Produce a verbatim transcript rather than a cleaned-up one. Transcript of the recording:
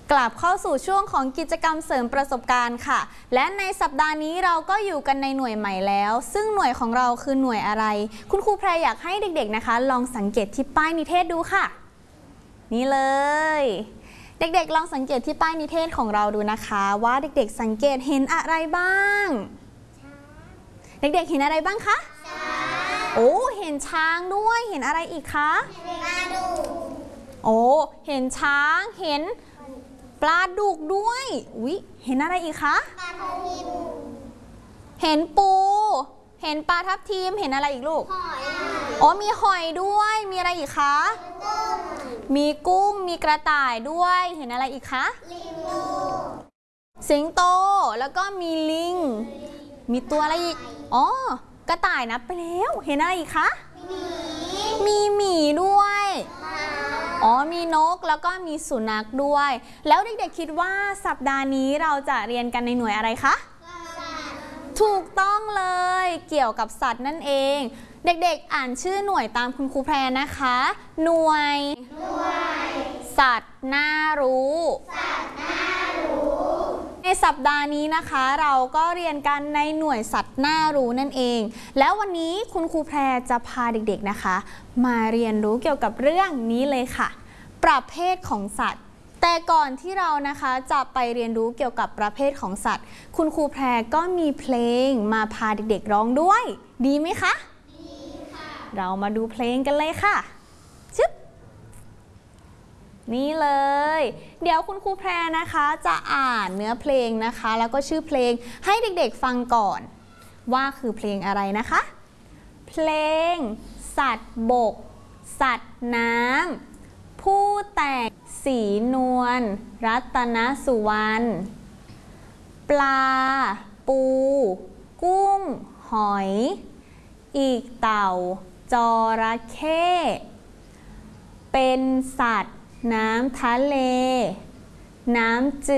กลับเข้าสู่ช่วงของกิจกรรมเสริมประสบการณ์ค่ะและในสัปดาห์นี้เราก็อยู่กันในหน่วยใหม่แล้วซึ่งหน่วยของเราคือหน่วยอะไรคุณครูแพรอยากให้เด็กๆนะคะลองสังเกตที่ป้ายนิเทศดูค่ะนี่เลยเด็กๆลองสังเกตที่ป้ายนิเทศของเราดูนะคะว่าเด็กๆสังเกตเห็นอะไรบ้างเด็กๆเห็นอะไรบ้างคะโอ้เห็นช้างด้วยเห็นอะไรอีกคะโอ้เห็นช้างเห็นปลาดุกด้วยอุ๊ยเห็นอะไรอีกคะปลาทับทิมเห็นปูเห็นปลาทับทิมเห็นอะไรอีกลูกหอยอ๋อมีหอยด้วยมีอะไรอีกคะมีกุ้งมีกระต่ายด้วยเห็นอะไรอีกคะลิงสิงโตแล้วก็มีลิงมีตัวอะไรอีกอ๋อกระต่ายนับไปแล้วเห็นอะไรอีกคะมีหมีด้วยอ๋อมีนกแล้วก็มีสุนัขด้วยแล้วเด็กๆคิดว่าสัปดาห์นี้เราจะเรียนกันในหน่วยอะไรคะถูกต้องเลยเกี่ยวกับสัตว์นั่นเองเด็กๆอ่านชื่อหน่วยตามคุณครูแพรนะคะหน่วยสัตว์น่ารู้ในสัปดาห์นี้นะคะเราก็เรียนกันในหน่วยสัตว์น่ารู้นั่นเองแล้ววันนี้คุณครูแพรจะพาเด็กๆนะคะมาเรียนรู้เกี่ยวกับเรื่องนี้เลยค่ะประเภทของสัตว์แต่ก่อนที่เรานะคะจะไปเรียนรู้เกี่ยวกับประเภทของสัตว์คุณครูแพรก็มีเพลงมาพาเด็กๆร้องด้วยดีไหมคะดีค่ะเรามาดูเพลงกันเลยค่ะชึบนี่เลยเดี๋ยวคุณครูแพรนะคะจะอ่านเนื้อเพลงนะคะแล้วก็ชื่อเพลงให้เด็กๆฟังก่อนว่าคือเพลงอะไรนะคะเพลงสัตว์บกสัตว์น้ำผู้แต่งสีนวลรัตนสุวรรณปลาปูกุ้งหอยอีกเต่าจระเข้เป็นสัตว์น้ำทะเลน้ำจืด